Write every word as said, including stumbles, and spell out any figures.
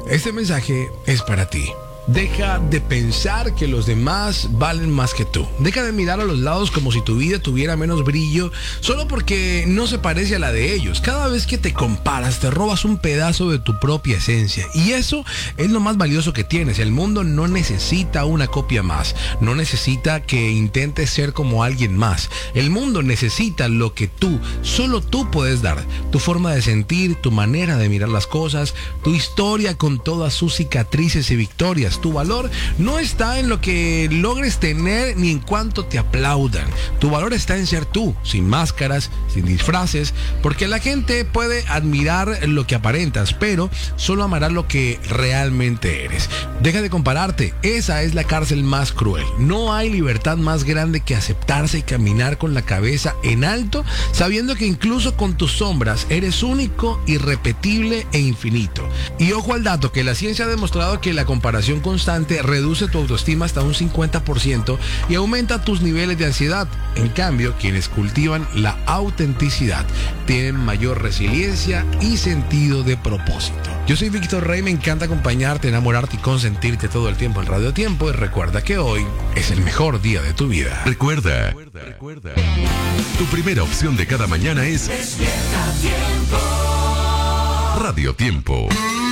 Este mensaje es para ti. Deja de pensar que los demás valen más que tú. Deja de mirar a los lados como si tu vida tuviera menos brillo solo porque no se parece a la de ellos. Cada vez que te comparas, te robas un pedazo de tu propia esencia. Y eso es lo más valioso que tienes. El mundo no necesita una copia más. No necesita que intentes ser como alguien más. El mundo necesita lo que tú, solo tú puedes dar. Tu forma de sentir, tu manera de mirar las cosas, tu historia con todas sus cicatrices y victorias. Tu valor no está en lo que logres tener ni en cuánto te aplaudan. Tu valor está en ser tú, sin máscaras, sin disfraces, porque la gente puede admirar lo que aparentas, pero solo amará lo que realmente eres. Deja de compararte, esa es la cárcel más cruel. No hay libertad más grande que aceptarse y caminar con la cabeza en alto, sabiendo que incluso con tus sombras eres único, irrepetible e infinito. Y ojo al dato, que la ciencia ha demostrado que la comparación constante reduce tu autoestima hasta un cincuenta por ciento y aumenta tus niveles de ansiedad. En cambio, quienes cultivan la autenticidad tienen mayor resiliencia y sentido de propósito. Yo soy Víctor Rey, me encanta acompañarte, enamorarte y consentirte todo el tiempo en Radio Tiempo, y recuerda que hoy es el mejor día de tu vida. Recuerda, recuerda, recuerda. Tu primera opción de cada mañana es Despierta Tiempo. Radio Tiempo.